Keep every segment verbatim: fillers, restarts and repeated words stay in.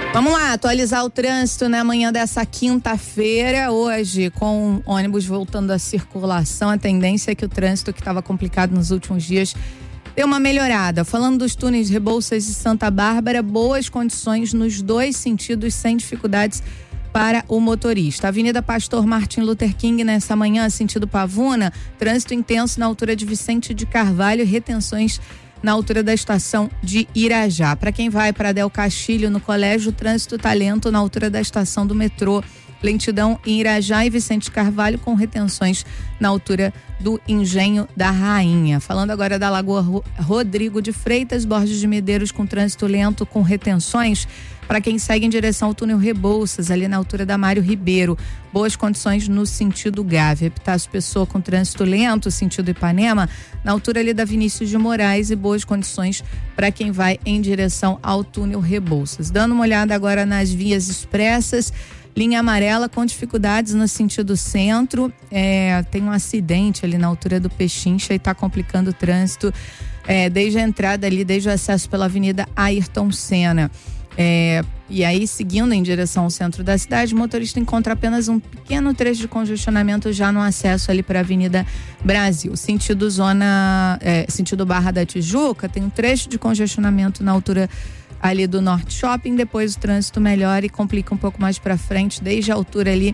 Vamos lá, atualizar o trânsito na manhã dessa quinta-feira. Hoje, com ônibus voltando à circulação, a tendência é que o trânsito que estava complicado nos últimos dias deu uma melhorada. Falando dos túneis Rebouças e Santa Bárbara, boas condições nos dois sentidos, sem dificuldades para o motorista. Avenida Pastor Martin Luther King, nessa manhã, sentido Pavuna, trânsito intenso na altura de Vicente de Carvalho, retenções na altura da estação de Irajá. Para quem vai para Del Castilho, no colégio, trânsito tá lento na altura da estação do metrô. Lentidão em Irajá e Vicente de Carvalho, com retenções na altura do Engenho da Rainha. Falando agora da Lagoa Rodrigo de Freitas, Borges de Medeiros, com trânsito lento, com retenções para quem segue em direção ao túnel Rebouças, ali na altura da Mário Ribeiro. Boas condições no sentido Gávea. Epitácio Pessoa, com trânsito lento, sentido Ipanema, na altura ali da Vinícius de Moraes, e boas condições para quem vai em direção ao túnel Rebouças. Dando uma olhada agora nas vias expressas, linha amarela com dificuldades no sentido centro, é, tem um acidente ali na altura do Pechincha e está complicando o trânsito é, desde a entrada ali, desde o acesso pela Avenida Ayrton Senna. É, e aí, seguindo em direção ao centro da cidade, o motorista encontra apenas um pequeno trecho de congestionamento já no acesso ali para a Avenida Brasil. Sentido zona, é, sentido Barra da Tijuca, tem um trecho de congestionamento na altura ali do Norte Shopping. Depois o trânsito melhora e complica um pouco mais para frente, desde a altura ali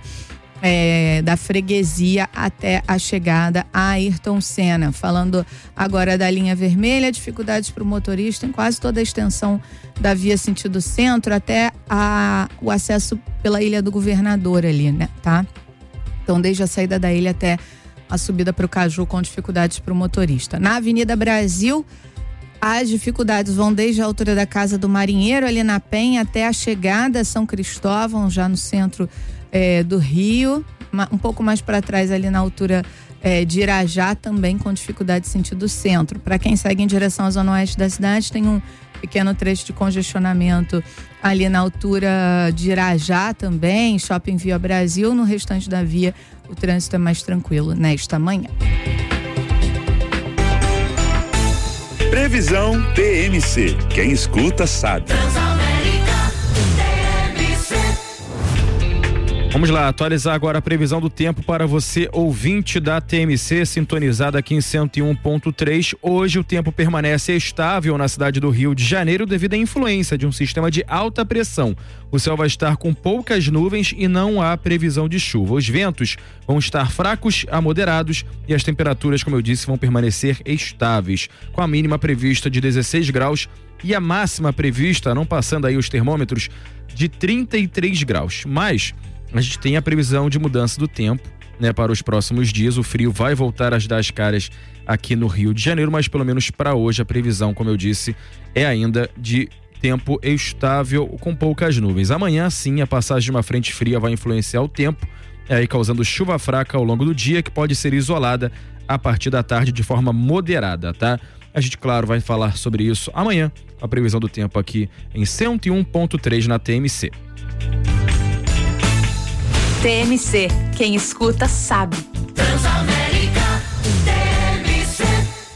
É, da Freguesia até a chegada a Ayrton Senna. Falando agora da linha vermelha, dificuldades para o motorista em quase toda a extensão da via sentido centro, até a, o acesso pela Ilha do Governador ali, né, tá? Então, desde a saída da ilha até a subida para o Caju, com dificuldades para o motorista. Na Avenida Brasil, as dificuldades vão desde a altura da Casa do Marinheiro, ali na Penha, até a chegada a São Cristóvão, já no centro É, do Rio, um pouco mais para trás ali na altura é, de Irajá, também com dificuldade sentido centro. Para quem segue em direção à zona oeste da cidade, tem um pequeno trecho de congestionamento ali na altura de Irajá também, Shopping Via Brasil. No restante da via, o trânsito é mais tranquilo nesta manhã. Previsão T M C. Quem escuta sabe. Vamos lá, atualizar agora a previsão do tempo para você, ouvinte da T M C, sintonizado aqui em cento e um ponto três. Hoje o tempo permanece estável na cidade do Rio de Janeiro devido à influência de um sistema de alta pressão. O céu vai estar com poucas nuvens e não há previsão de chuva. Os ventos vão estar fracos a moderados e as temperaturas, como eu disse, vão permanecer estáveis, com a mínima prevista de dezesseis graus e a máxima prevista, não passando aí os termômetros, de trinta e três graus. Mas a gente tem a previsão de mudança do tempo, né, para os próximos dias. O frio vai voltar a dar as caras aqui no Rio de Janeiro, mas pelo menos para hoje a previsão, como eu disse, é ainda de tempo estável com poucas nuvens. Amanhã, sim, a passagem de uma frente fria vai influenciar o tempo, aí causando chuva fraca ao longo do dia, que pode ser isolada a partir da tarde de forma moderada, tá? A gente, claro, vai falar sobre isso amanhã, a previsão do tempo aqui em cento e um ponto três na T M C. T M C, quem escuta sabe. Transamérica, T M C.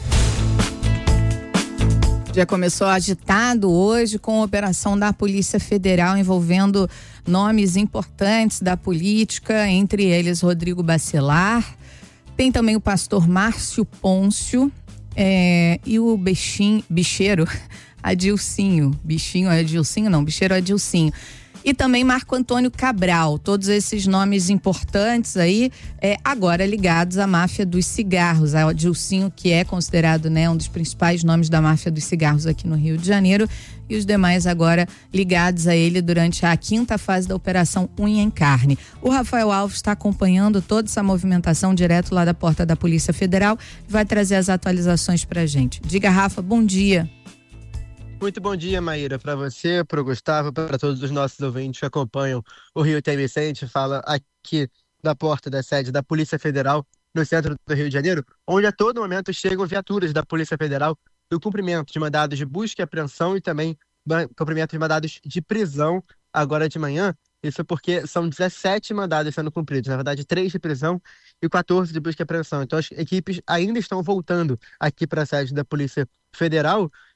Já começou agitado hoje com a operação da Polícia Federal envolvendo nomes importantes da política, entre eles Rodrigo Bacelar, tem também o pastor Márcio Pôncio é, e o bichinho, bicheiro Adilcinho, bichinho Adilcinho não, bicheiro Adilcinho. E também Marco Antônio Cabral, todos esses nomes importantes aí, é, agora ligados à máfia dos cigarros. A Adilcinho, que é considerado, né, um dos principais nomes da máfia dos cigarros aqui no Rio de Janeiro, e os demais agora ligados a ele durante a quinta fase da Operação Unha em Carne. O Rafael Alves está acompanhando toda essa movimentação direto lá da porta da Polícia Federal e vai trazer as atualizações pra gente. Diga, Rafa, bom dia. Muito bom dia, Maíra, para você, para o Gustavo, para todos os nossos ouvintes que acompanham o Rio T M C. A gente fala aqui da porta da sede da Polícia Federal, no centro do Rio de Janeiro, onde a todo momento chegam viaturas da Polícia Federal no cumprimento de mandados de busca e apreensão e também cumprimento de mandados de prisão agora de manhã. Isso porque são dezessete mandados sendo cumpridos, na verdade três de prisão e quatorze de busca e apreensão. Então as equipes ainda estão voltando aqui para a sede da Polícia Federal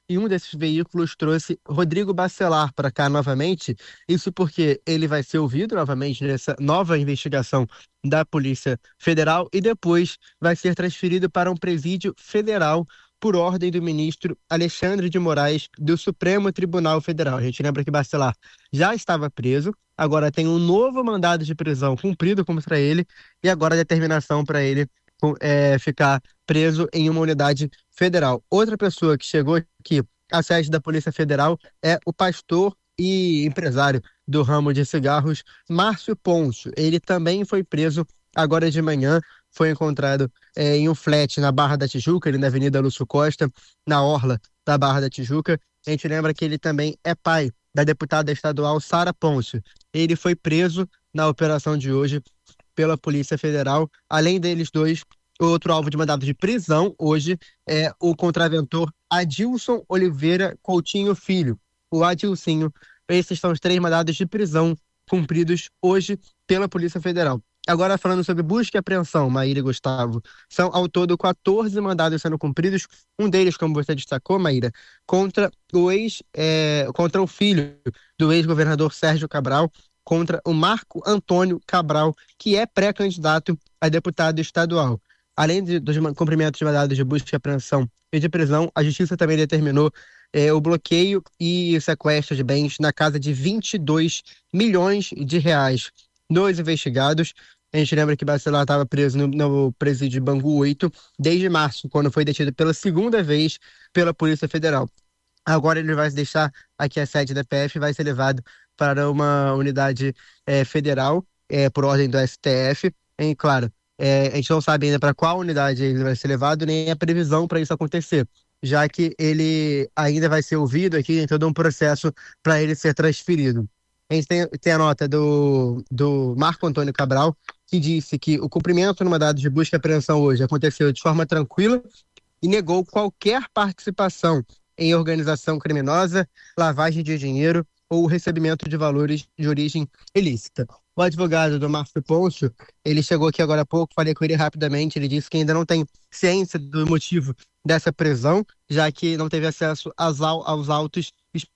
e um desses veículos trouxe Rodrigo Bacelar para cá novamente. Isso porque ele vai ser ouvido novamente nessa nova investigação da Polícia Federal e depois vai ser transferido para um presídio federal por ordem do ministro Alexandre de Moraes do Supremo Tribunal Federal. A gente lembra que Bacelar já estava preso, agora tem um novo mandado de prisão cumprido contra ele e agora a determinação para ele é, ficar preso em uma unidade federal. Outra pessoa que chegou aqui à sede da Polícia Federal é o pastor e empresário do ramo de cigarros, Márcio Pôncio. Ele também foi preso agora de manhã, foi encontrado é, em um flat na Barra da Tijuca, ali na Avenida Lúcio Costa, na orla da Barra da Tijuca. A gente lembra que ele também é pai da deputada estadual Sara Pôncio. Ele foi preso na operação de hoje pela Polícia Federal. Além deles dois, outro alvo de mandado de prisão hoje é o contraventor Adilson Oliveira Coutinho Filho, o Adilcinho. Esses são os três mandados de prisão cumpridos hoje pela Polícia Federal. Agora falando sobre busca e apreensão, Maíra e Gustavo, são ao todo quatorze mandados sendo cumpridos, um deles, como você destacou, Maíra, contra o ex, é, contra o filho do ex-governador Sérgio Cabral, contra o Marco Antônio Cabral, que é pré-candidato a deputado estadual. Além de, dos cumprimentos de mandados de busca e apreensão e de prisão, a Justiça também determinou é, o bloqueio e sequestro de bens na casa de vinte e dois milhões de reais dos investigados. A gente lembra que Bacelar estava preso no, no presídio de Bangu oito desde março, quando foi detido pela segunda vez pela Polícia Federal. Agora ele vai se deixar aqui a sede da P F e vai ser levado para uma unidade é, federal, é, por ordem do S T F. E, claro, é, a gente não sabe ainda para qual unidade ele vai ser levado, nem a previsão para isso acontecer, já que ele ainda vai ser ouvido aqui em todo um processo para ele ser transferido. A gente tem, tem a nota do, do Marco Antônio Cabral, que disse que o cumprimento no mandado de busca e apreensão hoje aconteceu de forma tranquila e negou qualquer participação em organização criminosa, lavagem de dinheiro ou recebimento de valores de origem ilícita. O advogado do Márcio Pôncio, ele chegou aqui agora há pouco, falei com ele rapidamente, ele disse que ainda não tem ciência do motivo dessa prisão, já que não teve acesso aos, aos autos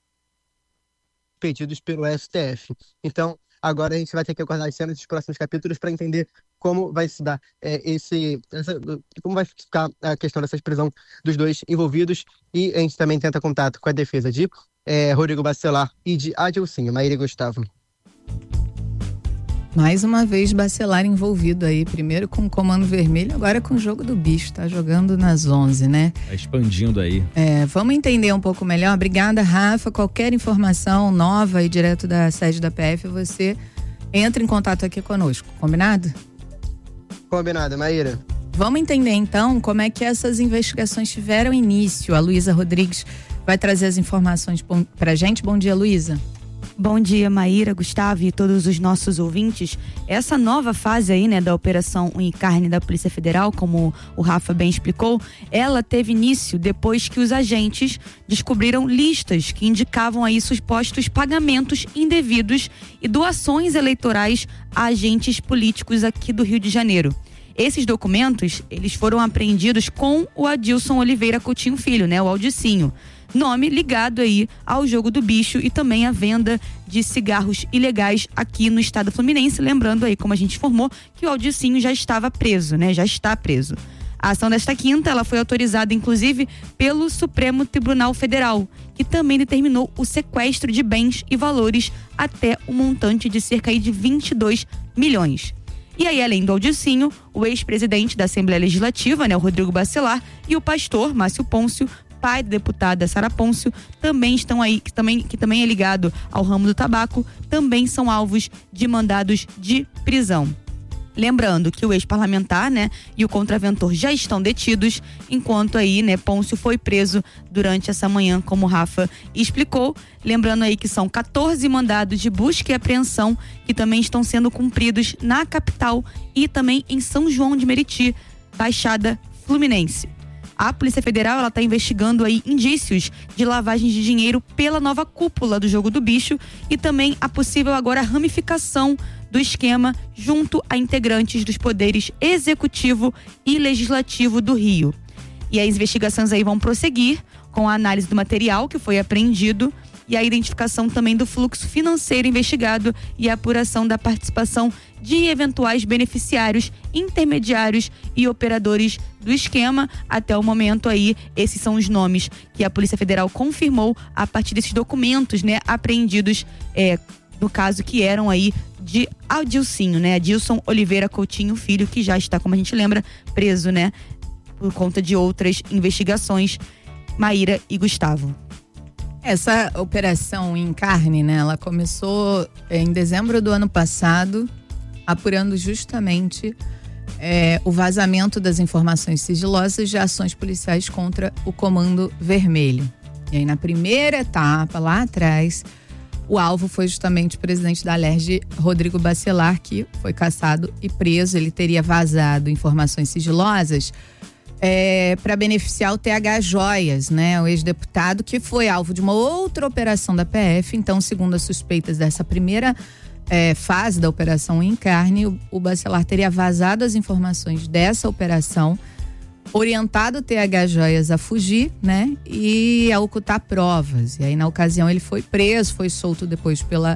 pedidos pelo S T F. Então, agora a gente vai ter que aguardar as cenas dos próximos capítulos para entender como vai se dar é, esse, essa, como vai ficar a questão dessa prisão dos dois envolvidos, e a gente também tenta contato com a defesa de é, Rodrigo Bacelar e de Adilcinho. Maíra e Gustavo. Mais uma vez Bacelar envolvido aí, primeiro com o Comando Vermelho, agora com o jogo do bicho, tá jogando nas onze, né? Tá expandindo aí. É, vamos entender um pouco melhor. Obrigada, Rafa. Qualquer informação nova e direto da sede da P F, você entra em contato aqui conosco, combinado? Combinado, Maíra. Vamos entender então como é que essas investigações tiveram início. A Luísa Rodrigues vai trazer as informações pra gente. Bom dia, Luísa. Bom dia, Maíra, Gustavo e todos os nossos ouvintes. Essa nova fase aí, né, da Operação Unha e Carne da Polícia Federal, como o Rafa bem explicou, ela teve início depois que os agentes descobriram listas que indicavam aí supostos pagamentos indevidos e doações eleitorais a agentes políticos aqui do Rio de Janeiro. Esses documentos, eles foram apreendidos com o Adilson Oliveira Coutinho Filho, né, o Aldicinho. Nome ligado aí ao jogo do bicho e também à venda de cigarros ilegais aqui no estado fluminense. Lembrando aí, como a gente informou, que o Aldicinho já estava preso, né? Já está preso. A ação desta quinta, ela foi autorizada inclusive pelo Supremo Tribunal Federal, que também determinou o sequestro de bens e valores até um montante de cerca de vinte e dois milhões. E aí, além do Aldicinho, o ex-presidente da Assembleia Legislativa, né, o Rodrigo Bacelar, e o pastor Márcio Pôncio, pai da deputada Sara Pôncio, também estão aí, que também, que também é ligado ao ramo do tabaco, também são alvos de mandados de prisão. Lembrando que o ex-parlamentar, né, e o contraventor já estão detidos, enquanto aí, né, Pôncio foi preso durante essa manhã, como o Rafa explicou. Lembrando aí que são quatorze mandados de busca e apreensão que também estão sendo cumpridos na capital e também em São João de Meriti, Baixada Fluminense. A Polícia Federal, ela está investigando aí indícios de lavagem de dinheiro pela nova cúpula do jogo do bicho e também a possível agora ramificação do esquema junto a integrantes dos poderes executivo e legislativo do Rio. E as investigações aí vão prosseguir. com a análise do material que foi apreendido e a identificação também do fluxo financeiro investigado e a apuração da participação de eventuais beneficiários, intermediários e operadores do esquema. Até o momento aí, esses são os nomes que a Polícia Federal confirmou a partir desses documentos, né, apreendidos, é, no caso que eram aí de Adilcinho, né, Adilson Oliveira Coutinho Filho, que já está, como a gente lembra, preso, né, por conta de outras investigações. Maíra e Gustavo. Essa operação em carne, né, ela começou em dezembro do ano passado, apurando justamente é, o vazamento das informações sigilosas de ações policiais contra o Comando Vermelho. E aí, na primeira etapa, lá atrás, o alvo foi justamente o presidente da Alerj, Rodrigo Bacelar, que foi caçado e preso. Ele teria vazado informações sigilosas É, para beneficiar o T H Joias, né, o ex-deputado que foi alvo de uma outra operação da P F. Então, segundo as suspeitas dessa primeira é, fase da operação em carne, o, o Bacelar teria vazado as informações dessa operação, orientado o T H Joias a fugir, né, e a ocultar provas. E aí, na ocasião, ele foi preso, foi solto depois pela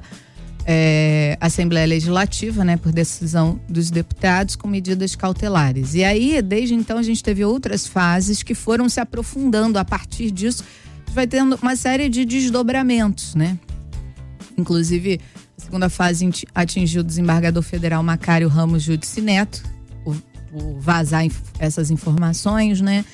É, Assembleia Legislativa, né, por decisão dos deputados com medidas cautelares. E aí, desde então, a gente teve outras fases que foram se aprofundando. A partir disso, a gente vai tendo uma série de desdobramentos, né? Inclusive, a segunda fase atingiu o desembargador federal Macário Ramos Judici Neto, o, o vazar inf- essas informações, né?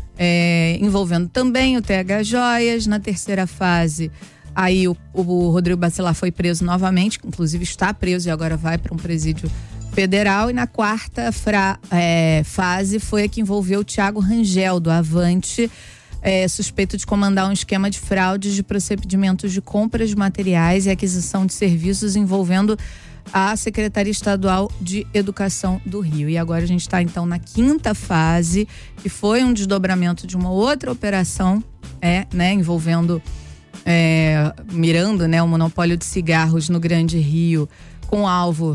É, envolvendo também o T H Joias. Na terceira fase, aí o, o Rodrigo Bacelar foi preso novamente, inclusive está preso e agora vai para um presídio federal. E na quarta fra, é, fase foi a que envolveu o Thiago Rangel, do Avante, é, suspeito de comandar um esquema de fraudes de procedimentos de compras de materiais e aquisição de serviços envolvendo a Secretaria Estadual de Educação do Rio. E agora a gente está então na quinta fase, que foi um desdobramento de uma outra operação, é, né, envolvendo É, mirando, né, o monopólio de cigarros no Grande Rio, com o alvo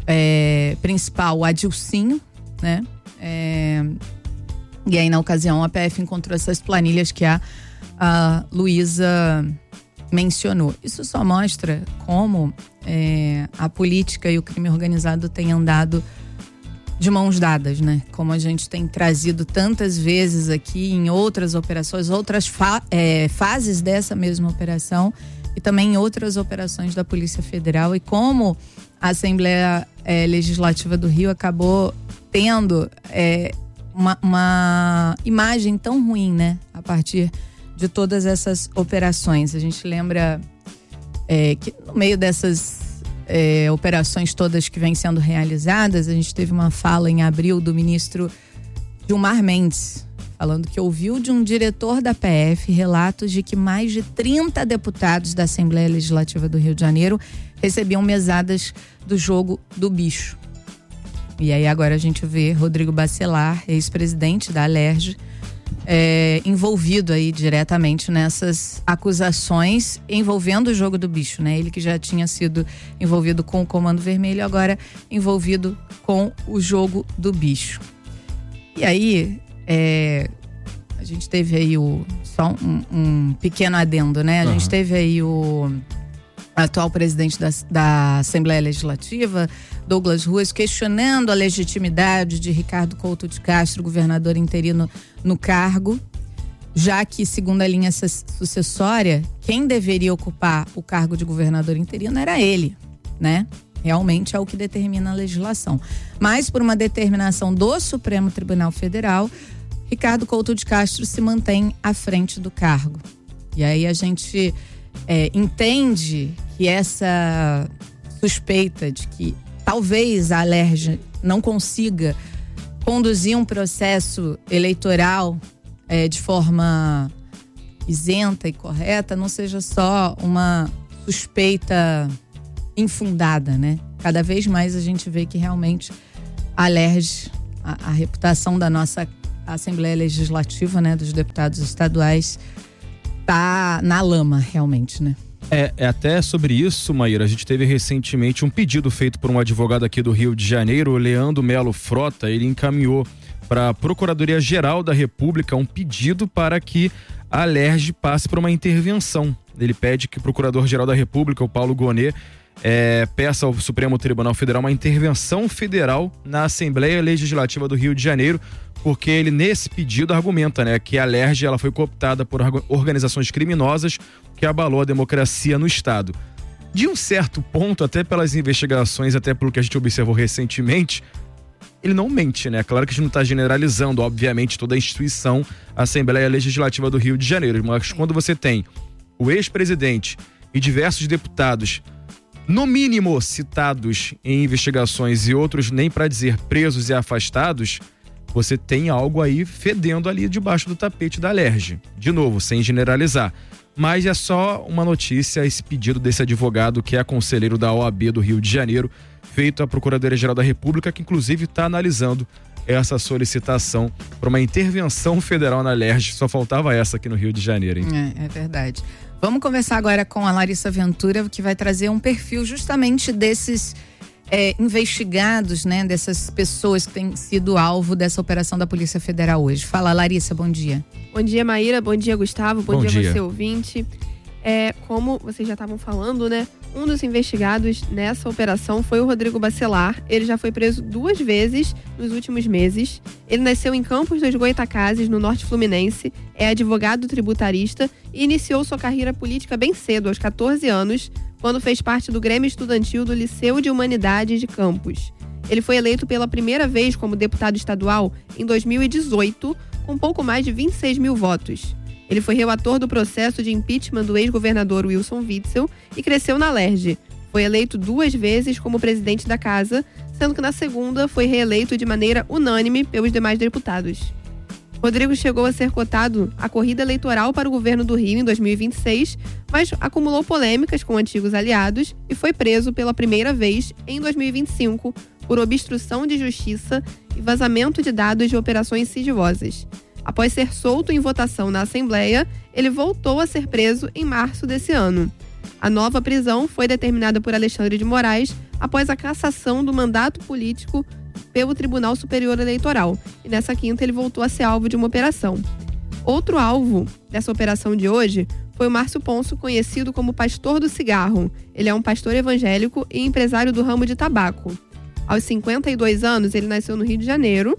é, principal, o Adilcinho, né? É, e aí, na ocasião, a P F encontrou essas planilhas que a, a Luísa mencionou. Isso só mostra como é, a política e o crime organizado têm andado de mãos dadas, né? Como a gente tem trazido tantas vezes aqui em outras operações, outras fa- é, fases dessa mesma operação e também em outras operações da Polícia Federal, e como a Assembleia é, Legislativa do Rio acabou tendo é, uma, uma imagem tão ruim, né? A partir de todas essas operações. A gente lembra é, que no meio dessas É, operações todas que vêm sendo realizadas, a gente teve uma fala em abril do ministro Gilmar Mendes, falando que ouviu de um diretor da P F relatos de que mais de trinta deputados da Assembleia Legislativa do Rio de Janeiro recebiam mesadas do jogo do bicho. E aí agora a gente vê Rodrigo Bacelar, ex-presidente da Alerj, É, envolvido aí diretamente nessas acusações envolvendo o jogo do bicho, né? Ele que já tinha sido envolvido com o Comando Vermelho, agora envolvido com o jogo do bicho. E aí, é, a gente teve aí o, só um, um pequeno adendo, né? A uhum. gente teve aí o atual presidente da, da Assembleia Legislativa, Douglas Ruas, questionando a legitimidade de Ricardo Couto de Castro, governador interino, no cargo, já que, segundo a linha sucessória, quem deveria ocupar o cargo de governador interino era ele, né? Realmente é o que determina a legislação. Mas, por uma determinação do Supremo Tribunal Federal, Ricardo Couto de Castro se mantém à frente do cargo. E aí a gente é, entende que essa suspeita de que talvez a Alerj não consiga conduzir um processo eleitoral é, de forma isenta e correta não seja só uma suspeita infundada, né? Cada vez mais a gente vê que realmente a Alerj, a, a reputação da nossa Assembleia Legislativa, né, dos deputados estaduais, tá na lama, realmente, né? É, é até sobre isso, Maíra, a gente teve recentemente um pedido feito por um advogado aqui do Rio de Janeiro, o Leandro Melo Frota. Ele encaminhou para a Procuradoria-Geral da República um pedido para que a Alerj passe por uma intervenção. Ele pede que o Procurador-Geral da República, o Paulo Gonet, é, peça ao Supremo Tribunal Federal uma intervenção federal na Assembleia Legislativa do Rio de Janeiro, porque ele, nesse pedido, argumenta, né, que a Alerj ela foi cooptada por organizações criminosas que abalou a democracia no Estado. De um certo ponto, até pelas investigações, até pelo que a gente observou recentemente, ele não mente, né? Claro que a gente não está generalizando, obviamente, toda a instituição, a Assembleia Legislativa do Rio de Janeiro, mas quando você tem o ex-presidente e diversos deputados, no mínimo citados em investigações e outros nem para dizer presos e afastados, você tem algo aí fedendo ali debaixo do tapete da Alerj. De novo, sem generalizar. Mas é só uma notícia, esse pedido desse advogado que é conselheiro da O A B do Rio de Janeiro, feito à Procuradoria-Geral da República, que inclusive está analisando essa solicitação para uma intervenção federal na Alerj. Só faltava essa aqui no Rio de Janeiro, hein? É, é verdade. Vamos conversar agora com a Larissa Ventura, que vai trazer um perfil justamente desses é, investigados, né? Dessas pessoas que têm sido alvo dessa operação da Polícia Federal hoje. Fala, Larissa, bom dia. Bom dia, Maíra. Bom dia, Gustavo. Bom, bom dia, dia, você ouvinte. É, como vocês já estavam falando, né? Um dos investigados nessa operação foi o Rodrigo Bacelar. Ele já foi preso duas vezes nos últimos meses. Ele nasceu em Campos dos Goytacazes, no norte fluminense. É advogado tributarista e iniciou sua carreira política bem cedo, aos catorze anos, quando fez parte do Grêmio Estudantil do Liceu de Humanidades de Campos. Ele foi eleito pela primeira vez como deputado estadual em dois mil e dezoito, com pouco mais de vinte e seis mil votos. Ele foi relator do processo de impeachment do ex-governador Wilson Witzel e cresceu na Alerj. Foi eleito duas vezes como presidente da casa, sendo que na segunda foi reeleito de maneira unânime pelos demais deputados. Rodrigo chegou a ser cotado à corrida eleitoral para o governo do Rio em dois mil e vinte e seis, mas acumulou polêmicas com antigos aliados e foi preso pela primeira vez em dois mil e vinte e cinco por obstrução de justiça e vazamento de dados de operações sigilosas. Após ser solto em votação na Assembleia, ele voltou a ser preso em março desse ano. A nova prisão foi determinada por Alexandre de Moraes após a cassação do mandato político pelo Tribunal Superior Eleitoral. E nessa quinta ele voltou a ser alvo de uma operação. Outro alvo dessa operação de hoje foi o Márcio Ponço, conhecido como Pastor do Cigarro. Ele é um pastor evangélico e empresário do ramo de tabaco. Aos cinquenta e dois anos, ele nasceu no Rio de Janeiro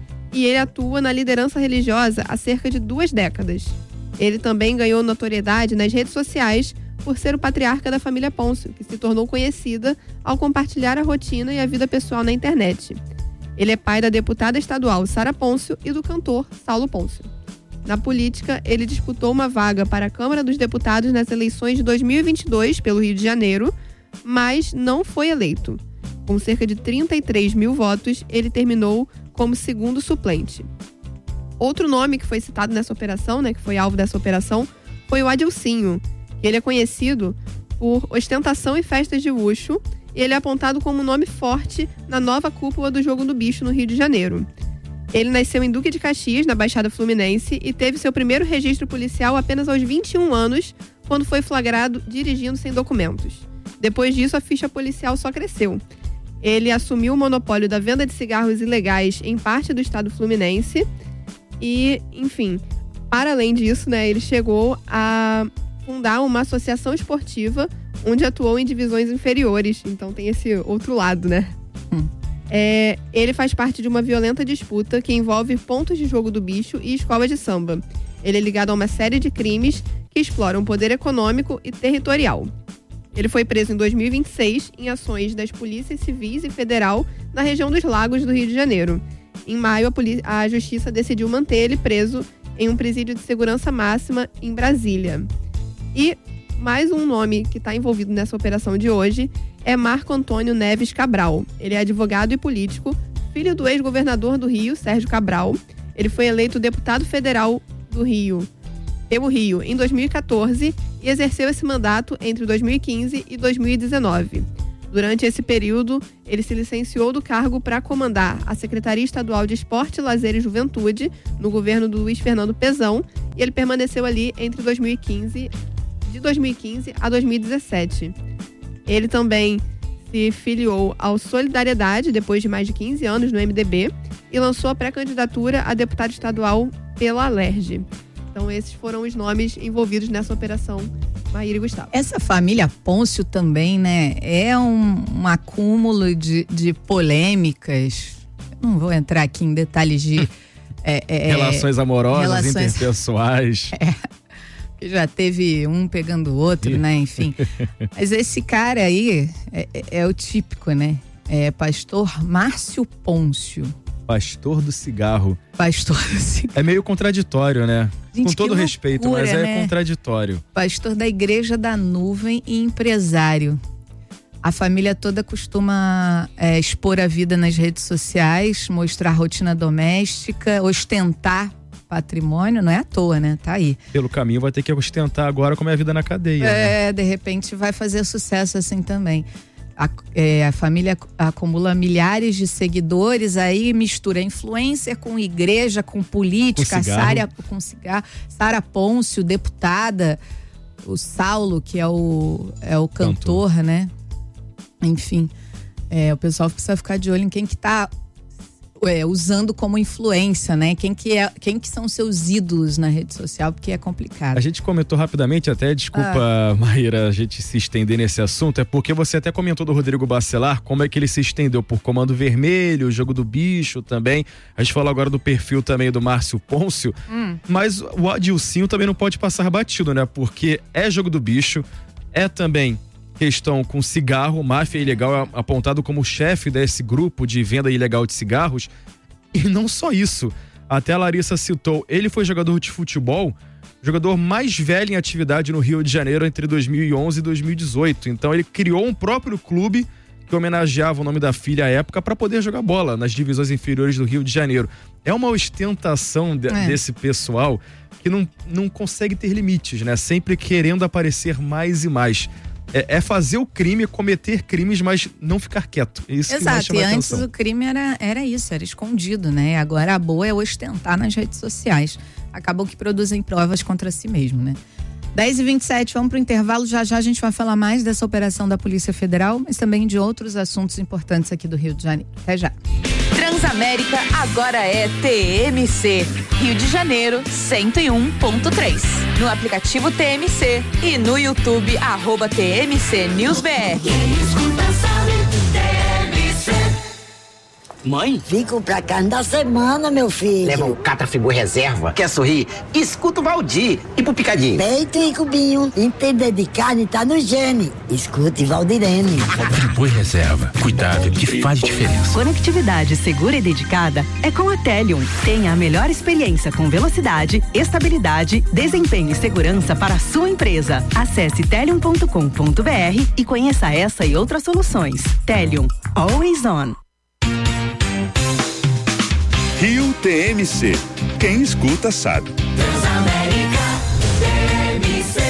e ele atua na liderança religiosa há cerca de duas décadas. Ele também ganhou notoriedade nas redes sociais por ser o patriarca da família Pôncio, que se tornou conhecida ao compartilhar a rotina e a vida pessoal na internet. Ele é pai da deputada estadual Sara Pôncio e do cantor Saulo Pôncio. Na política, ele disputou uma vaga para a Câmara dos Deputados nas eleições de dois mil e vinte e dois pelo Rio de Janeiro, mas não foi eleito. Com cerca de trinta e três mil votos, ele terminou como segundo suplente. Outro nome que foi citado nessa operação, né, que foi alvo dessa operação, foi o Adilcinho. Ele é conhecido por ostentação e festas de luxo, e ele é apontado como um nome forte na nova cúpula do Jogo do Bicho no Rio de Janeiro. Ele nasceu em Duque de Caxias, na Baixada Fluminense, e teve seu primeiro registro policial apenas aos vinte e um anos, quando foi flagrado dirigindo sem documentos. Depois disso, a ficha policial só cresceu. Ele assumiu o monopólio da venda de cigarros ilegais em parte do estado fluminense e, enfim, para além disso, né, ele chegou a fundar uma associação esportiva onde atuou em divisões inferiores. Então tem esse outro lado, né? Hum. É, ele faz parte de uma violenta disputa que envolve pontos de jogo do bicho e escolas de samba. Ele é ligado a uma série de crimes que exploram poder econômico e territorial. Ele foi preso em dois mil e vinte e seis em ações das polícias civis e federal na região dos Lagos do Rio de Janeiro. Em maio, a, polícia, a justiça decidiu manter ele preso em um presídio de segurança máxima em Brasília. E mais um nome que está envolvido nessa operação de hoje é Marco Antônio Neves Cabral. Ele é advogado e político, filho do ex-governador do Rio, Sérgio Cabral. Ele foi eleito deputado federal do Rio, pelo Rio, em dois mil e quatorze e exerceu esse mandato entre dois mil e quinze e dois mil e dezenove. Durante esse período, ele se licenciou do cargo para comandar a Secretaria Estadual de Esporte, Lazer e Juventude, no governo do Luiz Fernando Pezão, e ele permaneceu ali entre dois mil e quinze, de dois mil e quinze a dois mil e dezessete. Ele também se filiou ao Solidariedade depois de mais de quinze anos no M D B e lançou a pré-candidatura a deputado estadual pela Alerj. Então esses foram os nomes envolvidos nessa operação, Maíra e Gustavo. Essa família Pôncio também, né, é um, um acúmulo de, de polêmicas. Não vou entrar aqui em detalhes de é, é, relações amorosas, relações... interpessoais. É, já teve um pegando o outro, né? Enfim. Mas esse cara aí é, é, é o típico, né? É pastor Márcio Pôncio. Pastor do cigarro. Pastor do cigarro. É meio contraditório, né? Gente, com todo loucura, respeito, mas é né? contraditório. Pastor da Igreja da Nuvem e empresário. A família toda costuma é, expor a vida nas redes sociais, mostrar rotina doméstica, ostentar patrimônio, não é à toa, né? Tá aí. Pelo caminho vai ter que ostentar agora como é a vida na cadeia. É, né? De repente vai fazer sucesso assim também. A, é, a família acumula milhares de seguidores, aí mistura influencer com igreja, com política, com cigarro. Sara, com cigarro, Sara Pôncio, deputada, o Saulo, que é o, é o cantor, cantor. né? Enfim, é, o pessoal precisa ficar de olho em quem que tá é, usando como influência, né? Quem que, é, quem que são seus ídolos na rede social, porque é complicado. A gente comentou rapidamente, até, desculpa, ah. Maíra, a gente se estender nesse assunto, é porque você até comentou do Rodrigo Bacelar, como é que ele se estendeu por Comando Vermelho, o Jogo do Bicho também. A gente falou agora do perfil também do Márcio Pôncio, hum. mas o Adilcinho também não pode passar batido, né? Porque é Jogo do Bicho, é também questão com cigarro, máfia ilegal, apontado como chefe desse grupo de venda ilegal de cigarros. E não só isso, até a Larissa citou, ele foi jogador de futebol, jogador mais velho em atividade no Rio de Janeiro entre dois mil e onze e dois mil e dezoito. Então ele criou um próprio clube que homenageava o nome da filha à época para poder jogar bola nas divisões inferiores do Rio de Janeiro. É uma ostentação de, é. desse pessoal que não, não consegue ter limites, né? Sempre querendo aparecer mais e mais. É, é fazer o crime, cometer crimes, mas não ficar quieto. É isso. Exato, que mais chama e antes atenção. o crime era, era isso, era escondido, né? Agora a boa é ostentar nas redes sociais. Acabam que produzem provas contra si mesmo, né? dez e vinte e sete, vamos pro intervalo. Já já a gente vai falar mais dessa operação da Polícia Federal, mas também de outros assuntos importantes aqui do Rio de Janeiro. Até já. Transamérica agora é T M C. Rio de Janeiro, cento e um ponto três. No aplicativo T M C e no YouTube, arroba T M C News B R. Mãe? Fico pra cá da semana, meu filho. Leva um Catrafigu reserva. Quer sorrir? Escuta o Valdir. E pro picadinho? Peito e cubinho. Entender de carne tá no gene. Escute Valdirene. Friboi reserva. Cuidado é que faz diferença. Conectividade segura e dedicada é com a Telium. Tenha a melhor experiência com velocidade, estabilidade, desempenho e segurança para a sua empresa. Acesse telium ponto com ponto b r e conheça essa e outras soluções. Telium. Always on. Rio T M C. Quem escuta sabe. Transamérica T M C.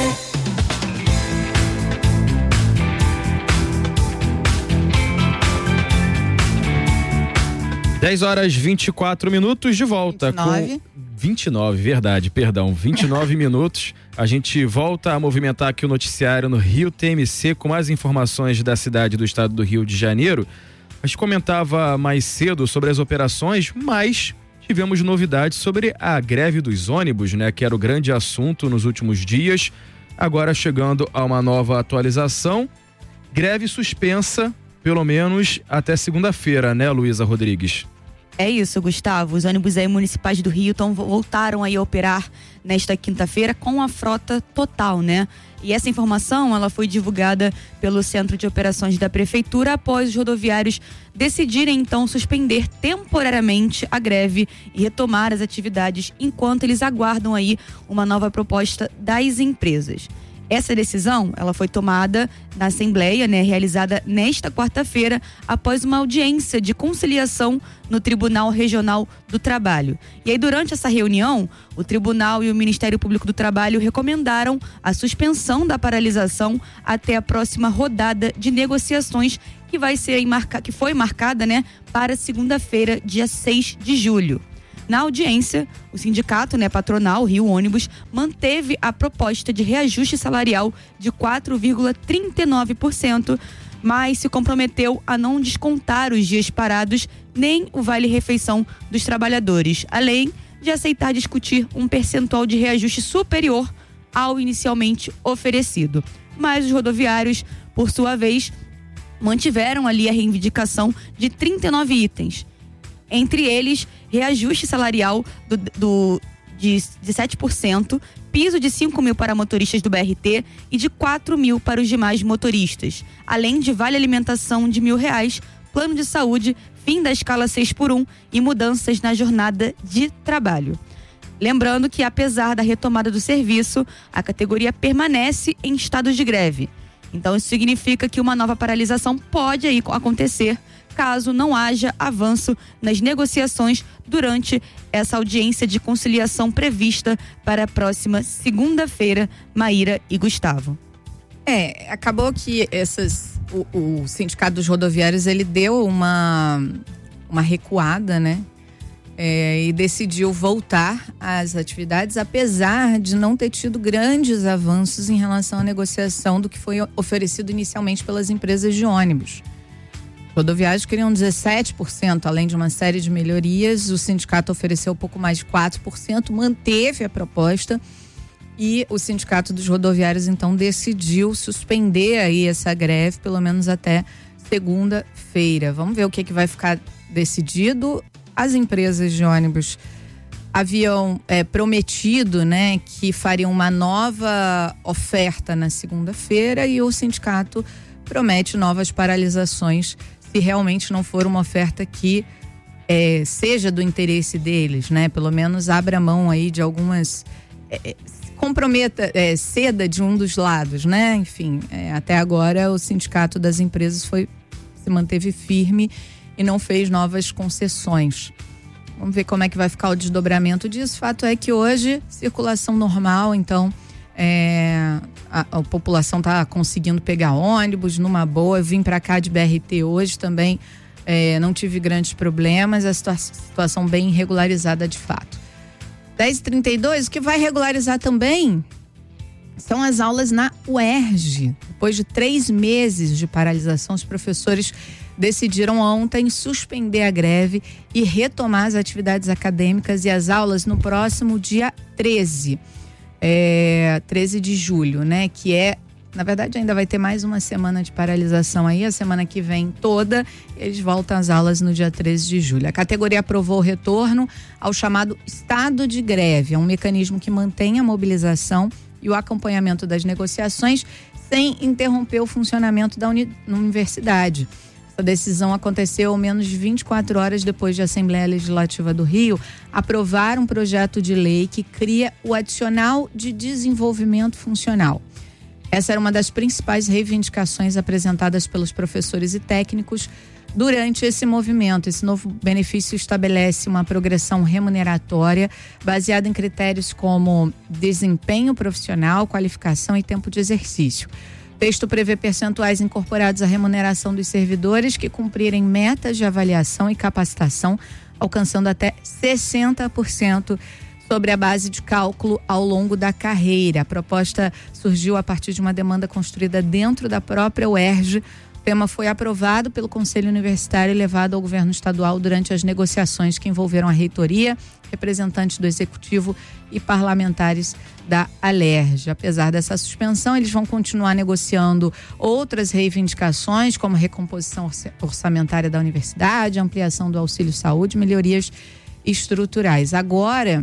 dez horas e vinte e quatro minutos de volta. vinte e nove. Com vinte e nove, verdade, perdão. vinte e nove minutos. A gente volta a movimentar aqui o noticiário no Rio T M C com mais informações da cidade do estado do Rio de Janeiro. A gente comentava mais cedo sobre as operações, mas tivemos novidades sobre a greve dos ônibus, né? Que era o grande assunto nos últimos dias. Agora chegando a uma nova atualização. Greve suspensa, pelo menos até segunda-feira, né, Luísa Rodrigues? É isso, Gustavo. Os ônibus aí municipais do Rio tão, voltaram aí a operar nesta quinta-feira com a frota total, né? E essa informação, ela foi divulgada pelo Centro de Operações da Prefeitura após os rodoviários decidirem, então, suspender temporariamente a greve e retomar as atividades enquanto eles aguardam aí uma nova proposta das empresas. Essa decisão, ela foi tomada na Assembleia, né, realizada nesta quarta-feira, após uma audiência de conciliação no Tribunal Regional do Trabalho. E aí, durante essa reunião, o Tribunal e o Ministério Público do Trabalho recomendaram a suspensão da paralisação até a próxima rodada de negociações que vai ser marca, que foi marcada, né, para segunda-feira, dia seis de julho. Na audiência, o sindicato, né, patronal, Rio Ônibus, manteve a proposta de reajuste salarial de quatro vírgula trinta e nove por cento, mas se comprometeu a não descontar os dias parados nem o vale-refeição dos trabalhadores, além de aceitar discutir um percentual de reajuste superior ao inicialmente oferecido. Mas os rodoviários, por sua vez, mantiveram ali a reivindicação de trinta e nove itens. Entre eles, reajuste salarial do, do, de, de sete por cento, piso de cinco mil para motoristas do B R T e de quatro mil para os demais motoristas, além de vale alimentação de mil reais, plano de saúde, fim da escala seis por um e mudanças na jornada de trabalho. Lembrando que, apesar da retomada do serviço, a categoria permanece em estado de greve. Então, isso significa que uma nova paralisação pode aí acontecer caso não haja avanço nas negociações durante essa audiência de conciliação prevista para a próxima segunda-feira, Maíra e Gustavo. É, acabou que essas, o, o Sindicato dos Rodoviários, ele deu uma, uma recuada, né? É, e decidiu voltar às atividades, apesar de não ter tido grandes avanços em relação à negociação do que foi oferecido inicialmente pelas empresas de ônibus. Os rodoviários queriam dezessete por cento, além de uma série de melhorias. O sindicato ofereceu pouco mais de quatro por cento, manteve a proposta, e o Sindicato dos Rodoviários então decidiu suspender aí essa greve, pelo menos até segunda-feira. Vamos ver o que, que vai ficar decidido. As empresas de ônibus haviam é, prometido, né, que fariam uma nova oferta na segunda-feira, e o sindicato promete novas paralisações se realmente não for uma oferta que é, seja do interesse deles, né? Pelo menos abra mão aí de algumas, é, comprometa, é, ceda de um dos lados, né? Enfim, é, até agora o sindicato das empresas foi, se manteve firme e não fez novas concessões. Vamos ver como é que vai ficar o desdobramento disso. Fato é que hoje, circulação normal, então é, a, a população está conseguindo pegar ônibus numa boa. Eu vim para cá de B R T hoje também, é, não tive grandes problemas, a situa- situação bem regularizada de fato. dez e trinta e dois, o que vai regularizar também são as aulas na U E R J. Depois de três meses de paralisação, os professores decidiram ontem suspender a greve e retomar as atividades acadêmicas e as aulas no próximo dia treze. É, treze de julho, né? Que é, na verdade, ainda vai ter mais uma semana de paralisação aí, a semana que vem toda, eles voltam às aulas no dia treze de julho. A categoria aprovou o retorno ao chamado estado de greve, é um mecanismo que mantém a mobilização e o acompanhamento das negociações sem interromper o funcionamento da uni- universidade. A decisão aconteceu menos de vinte e quatro horas depois de a Assembleia Legislativa do Rio aprovar um projeto de lei que cria o adicional de desenvolvimento funcional. Essa era uma das principais reivindicações apresentadas pelos professores e técnicos durante esse movimento. Esse novo benefício estabelece uma progressão remuneratória baseada em critérios como desempenho profissional, qualificação e tempo de exercício. O texto prevê percentuais incorporados à remuneração dos servidores que cumprirem metas de avaliação e capacitação, alcançando até sessenta por cento sobre a base de cálculo ao longo da carreira. A proposta surgiu a partir de uma demanda construída dentro da própria U E R J. O tema foi aprovado pelo Conselho Universitário e levado ao governo estadual durante as negociações que envolveram a reitoria, representantes do executivo e parlamentares da Alerj. Apesar dessa suspensão, eles vão continuar negociando outras reivindicações, como recomposição orçamentária da universidade, ampliação do auxílio saúde, melhorias estruturais. Agora,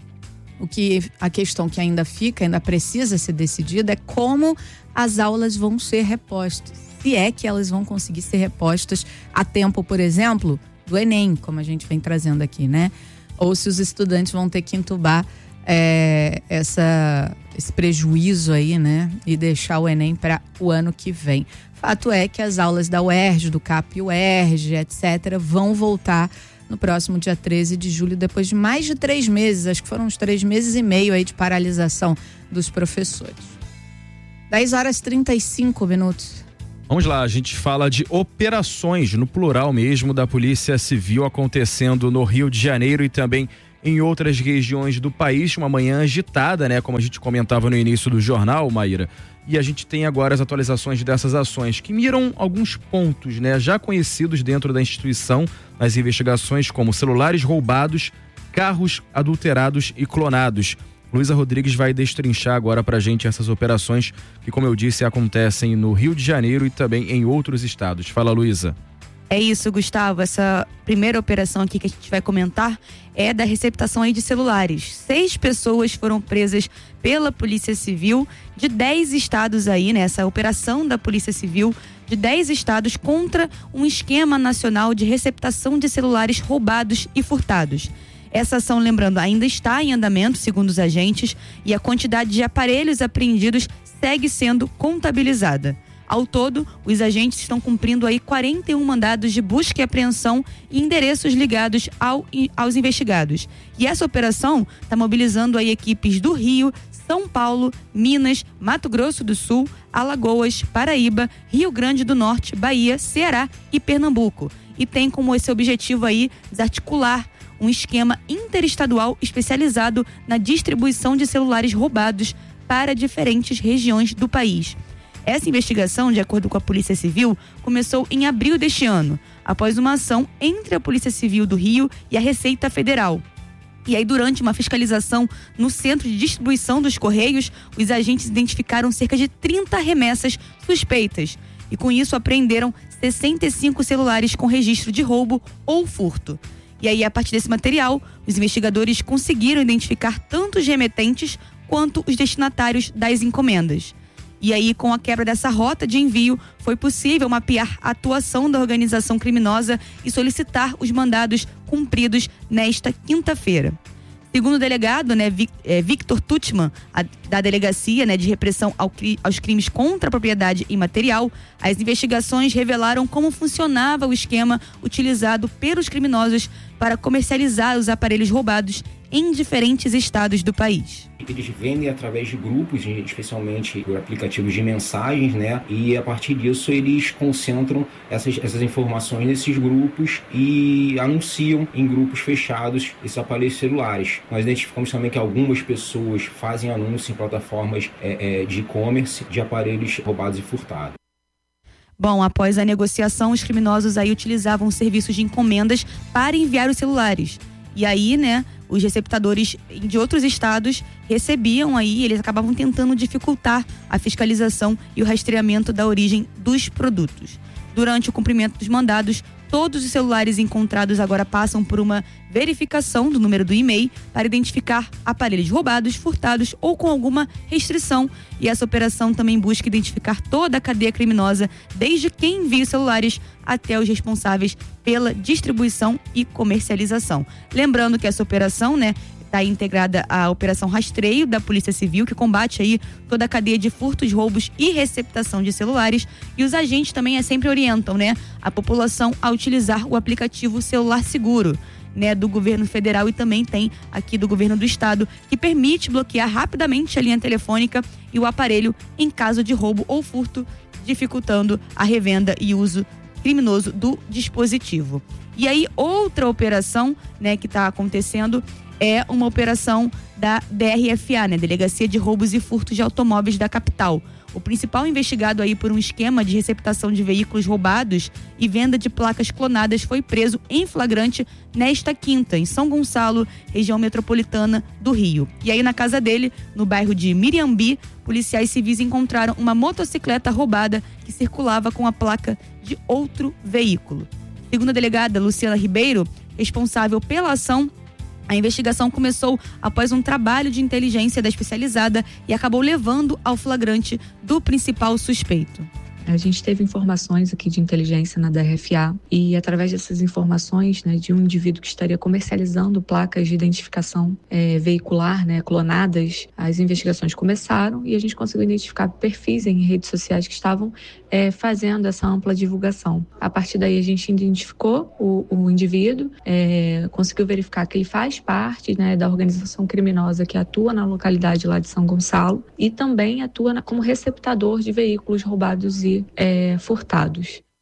o que a questão que ainda fica, ainda precisa ser decidida, é como as aulas vão ser repostas. Se é que elas vão conseguir ser repostas a tempo, por exemplo, do Enem, como a gente vem trazendo aqui, né? Ou se os estudantes vão ter que entubar é, essa, esse prejuízo aí, né? E deixar o Enem para o ano que vem. Fato é que as aulas da U E R J, do C A P U E R J, etcétera, vão voltar no próximo dia treze de julho, depois de mais de três meses, acho que foram uns três meses e meio aí de paralisação dos professores. dez horas e trinta e cinco minutos. Vamos lá, a gente fala de operações, no plural mesmo, da Polícia Civil acontecendo no Rio de Janeiro e também em outras regiões do país. Uma manhã agitada, né? Como a gente comentava no início do jornal, Maíra. E a gente tem agora as atualizações dessas ações que miram alguns pontos, né? Já conhecidos dentro da instituição, nas investigações, como celulares roubados, carros adulterados e clonados. Luísa Rodrigues vai destrinchar agora pra gente essas operações que, como eu disse, acontecem no Rio de Janeiro e também em outros estados. Fala, Luísa. É isso, Gustavo. Essa primeira operação aqui que a gente vai comentar é da receptação aí de celulares. Seis pessoas foram presas pela Polícia Civil de dez estados aí, né? Essa operação da Polícia Civil de dez estados contra um esquema nacional de receptação de celulares roubados e furtados. Essa ação, lembrando, ainda está em andamento, segundo os agentes, e a quantidade de aparelhos apreendidos segue sendo contabilizada. Ao todo, os agentes estão cumprindo aí quarenta e um mandados de busca e apreensão em endereços ligados ao, aos investigados. E essa operação está mobilizando aí equipes do Rio, São Paulo, Minas, Mato Grosso do Sul, Alagoas, Paraíba, Rio Grande do Norte, Bahia, Ceará e Pernambuco. E tem como esse objetivo aí desarticular um esquema interestadual especializado na distribuição de celulares roubados para diferentes regiões do país. Essa investigação, de acordo com a Polícia Civil, começou em abril deste ano, após uma ação entre a Polícia Civil do Rio e a Receita Federal. E aí, durante uma fiscalização no centro de distribuição dos Correios, os agentes identificaram cerca de trinta remessas suspeitas. E com isso apreenderam sessenta e cinco celulares com registro de roubo ou furto. E aí, a partir desse material, os investigadores conseguiram identificar tanto os remetentes quanto os destinatários das encomendas. E aí, com a quebra dessa rota de envio, foi possível mapear a atuação da organização criminosa e solicitar os mandados cumpridos nesta quinta-feira. Segundo o delegado, né, Victor Tutman, a, da Delegacia, né, de Repressão ao, aos Crimes contra a Propriedade Imaterial, as investigações revelaram como funcionava o esquema utilizado pelos criminosos para comercializar os aparelhos roubados em diferentes estados do país. Eles vendem através de grupos, especialmente por aplicativos de mensagens, né? E a partir disso eles concentram essas, essas informações nesses grupos e anunciam em grupos fechados esses aparelhos celulares. Nós identificamos também que algumas pessoas fazem anúncio em plataformas é, é, de e-commerce de aparelhos roubados e furtados. Bom, após a negociação, os criminosos aí utilizavam serviços de encomendas para enviar os celulares. E aí, né, os receptadores de outros estados recebiam aí, eles acabavam tentando dificultar a fiscalização e o rastreamento da origem dos produtos. Durante o cumprimento dos mandados, todos os celulares encontrados agora passam por uma verificação do número do e-mail para identificar aparelhos roubados, furtados ou com alguma restrição. E essa operação também busca identificar toda a cadeia criminosa, desde quem envia os celulares até os responsáveis pela distribuição e comercialização. Lembrando que essa operação, né, está integrada à Operação Rastreio da Polícia Civil, que combate aí toda a cadeia de furtos, roubos e receptação de celulares. E os agentes também é, sempre orientam, né, a população a utilizar o aplicativo Celular Seguro, né, do governo federal, e também tem aqui do governo do estado, que permite bloquear rapidamente a linha telefônica e o aparelho em caso de roubo ou furto, dificultando a revenda e uso criminoso do dispositivo. E aí, outra operação, né, que está acontecendo é uma operação da D R F A, né, Delegacia de Roubos e Furtos de Automóveis da capital. O principal investigado aí por um esquema de receptação de veículos roubados e venda de placas clonadas foi preso em flagrante nesta quinta, em São Gonçalo, região metropolitana do Rio. E aí, na casa dele, no bairro de Miriambi, policiais civis encontraram uma motocicleta roubada que circulava com a placa de outro veículo. Segundo a delegada Luciana Ribeiro, responsável pela ação, a investigação começou após um trabalho de inteligência da especializada e acabou levando ao flagrante do principal suspeito. A gente teve informações aqui de inteligência na D R F A e, através dessas informações, né, de um indivíduo que estaria comercializando placas de identificação é, veicular, né, clonadas, as investigações começaram e a gente conseguiu identificar perfis em redes sociais que estavam é, fazendo essa ampla divulgação. A partir daí, a gente identificou o, o indivíduo, é, conseguiu verificar que ele faz parte, né, da organização criminosa que atua na localidade lá de São Gonçalo e também atua na, como receptador de veículos roubados e É, furtados.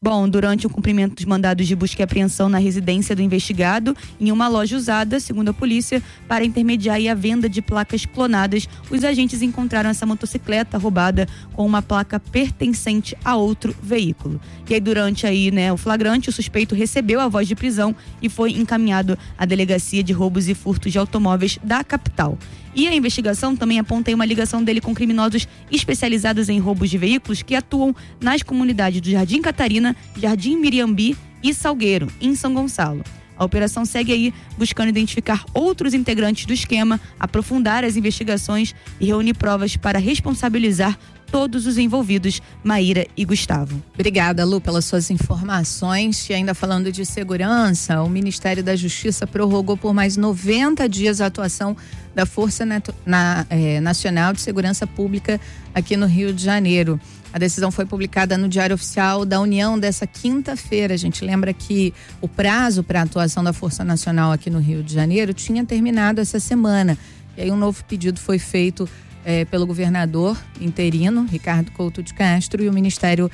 Bom, durante o cumprimento dos mandados de busca e apreensão na residência do investigado, em uma loja usada, segundo a polícia, para intermediar a venda de placas clonadas, os agentes encontraram essa motocicleta roubada com uma placa pertencente a outro veículo. E aí, durante aí, né, o flagrante, o suspeito recebeu a voz de prisão e foi encaminhado à Delegacia de Roubos e Furtos de Automóveis da capital. E a investigação também aponta uma ligação dele com criminosos especializados em roubos de veículos que atuam nas comunidades do Jardim Catarina, Jardim Miriambi e Salgueiro, em São Gonçalo. A operação segue aí buscando identificar outros integrantes do esquema, aprofundar as investigações e reunir provas para responsabilizar todos os envolvidos, Maíra e Gustavo. Obrigada, Lu, pelas suas informações. E ainda falando de segurança, o Ministério da Justiça prorrogou por mais noventa dias a atuação da Força na, é, Nacional de Segurança Pública aqui no Rio de Janeiro. A decisão foi publicada no Diário Oficial da União dessa quinta-feira. A gente lembra que o prazo para a atuação da Força Nacional aqui no Rio de Janeiro tinha terminado essa semana. E aí um novo pedido foi feito é, pelo governador interino, Ricardo Couto de Castro, e o Ministério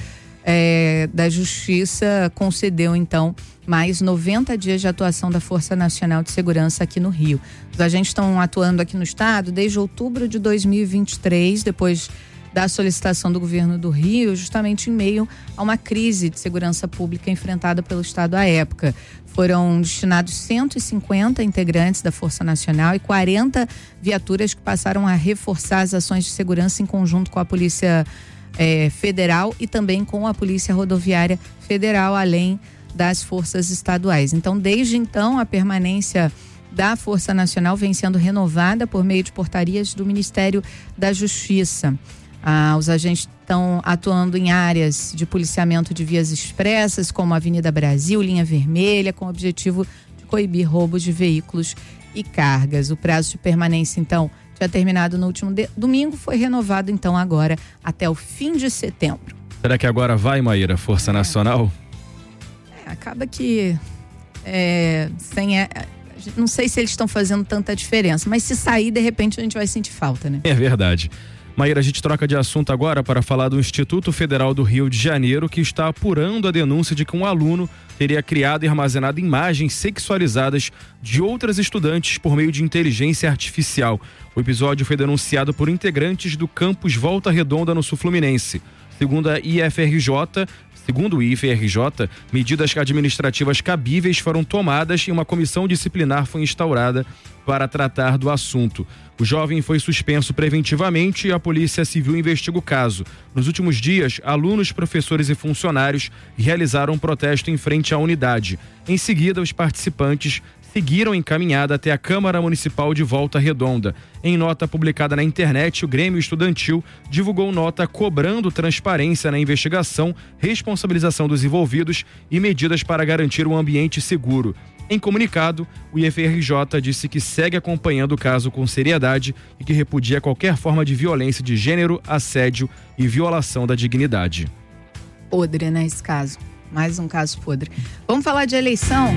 é, da Justiça concedeu, então, mais noventa dias de atuação da Força Nacional de Segurança aqui no Rio. Os agentes estão atuando aqui no estado desde outubro de dois mil e vinte e três, depois da solicitação do governo do Rio, justamente em meio a uma crise de segurança pública enfrentada pelo estado à época. Foram destinados cento e cinquenta integrantes da Força Nacional e quarenta viaturas que passaram a reforçar as ações de segurança em conjunto com a Polícia eh, Federal e também com a Polícia Rodoviária Federal, além das forças estaduais. Então, desde então, a permanência da Força Nacional vem sendo renovada por meio de portarias do Ministério da Justiça. Ah, os agentes estão atuando em áreas de policiamento de vias expressas, como a Avenida Brasil, Linha Vermelha, com o objetivo de coibir roubos de veículos e cargas. O prazo de permanência, então, tinha terminado no último de... domingo, foi renovado, então, agora até o fim de setembro. Será que agora vai, Maíra, Força é. Nacional? É, acaba que é, sem... A... não sei se eles estão fazendo tanta diferença, mas se sair, de repente, a gente vai sentir falta, né? É verdade. Maíra, a gente troca de assunto agora para falar do Instituto Federal do Rio de Janeiro, que está apurando a denúncia de que um aluno teria criado e armazenado imagens sexualizadas de outras estudantes por meio de inteligência artificial. O episódio foi denunciado por integrantes do campus Volta Redonda, no Sul Fluminense. Segundo a I F R J, Segundo o I F R J, medidas administrativas cabíveis foram tomadas e uma comissão disciplinar foi instaurada para tratar do assunto. O jovem foi suspenso preventivamente e a Polícia Civil investiga o caso. Nos últimos dias, alunos, professores e funcionários realizaram um protesto em frente à unidade. Em seguida, os participantes seguiram encaminhada até a Câmara Municipal de Volta Redonda. Em nota publicada na internet, o Grêmio Estudantil divulgou nota cobrando transparência na investigação, responsabilização dos envolvidos e medidas para garantir um ambiente seguro. Em comunicado, o I F R J disse que segue acompanhando o caso com seriedade e que repudia qualquer forma de violência de gênero, assédio e violação da dignidade. Podre, né, esse caso? Mais um caso podre. Vamos falar de eleição?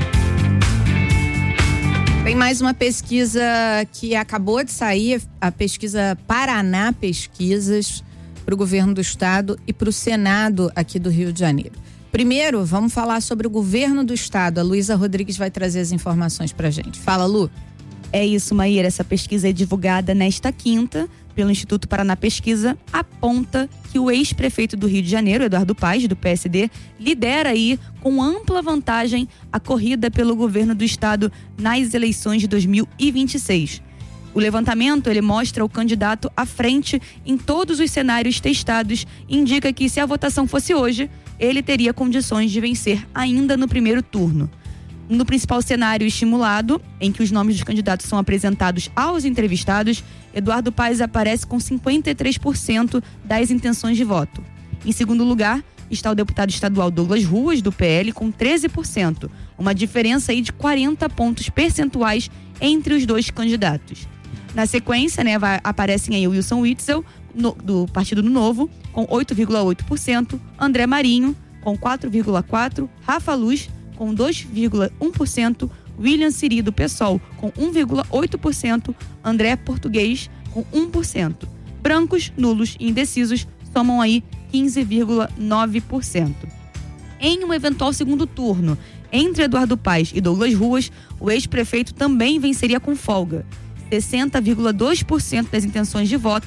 Tem mais uma pesquisa que acabou de sair, a pesquisa Paraná Pesquisas, para o governo do estado e para o Senado aqui do Rio de Janeiro. Primeiro, vamos falar sobre o governo do estado. A Luísa Rodrigues vai trazer as informações pra gente. Fala, Lu. É isso, Maíra. Essa pesquisa é divulgada nesta quinta pelo Instituto Paraná Pesquisa, aponta que o ex-prefeito do Rio de Janeiro, Eduardo Paes, do P S D, lidera aí com ampla vantagem a corrida pelo governo do estado nas eleições de dois mil e vinte e seis. O levantamento, ele mostra o candidato à frente em todos os cenários testados e indica que, se a votação fosse hoje, ele teria condições de vencer ainda no primeiro turno. No principal cenário estimulado, em que os nomes dos candidatos são apresentados aos entrevistados, Eduardo Paes aparece com cinquenta e três por cento das intenções de voto. Em segundo lugar, está o deputado estadual Douglas Ruas, do P L, com treze por cento, uma diferença aí de quarenta pontos percentuais entre os dois candidatos. Na sequência, né, vai, aparecem aí o Wilson Witzel, no, do Partido do Novo, com oito vírgula oito por cento, André Marinho, com quatro vírgula quatro por cento, Rafa Luz, com dois vírgula um por cento, William Siri, do PSOL, com um vírgula oito por cento, André Português, com um por cento. Brancos, nulos e indecisos somam aí quinze vírgula nove por cento. em um eventual segundo turno entre Eduardo Paes e Douglas Ruas, o ex-prefeito também venceria com folga. sessenta vírgula dois por cento das intenções de voto